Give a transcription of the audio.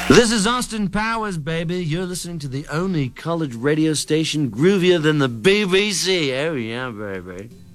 This is Austin Powers, baby. You're listening to the only college radio station groovier than the BBC. Oh, yeah, baby.